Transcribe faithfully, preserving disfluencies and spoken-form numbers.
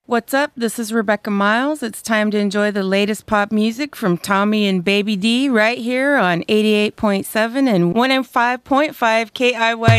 What's up? This is Rebecca Miles. It's time to enjoy the latest pop music from Tommy and Baby D right here on eighty-eight point seven and one oh five point five K I Y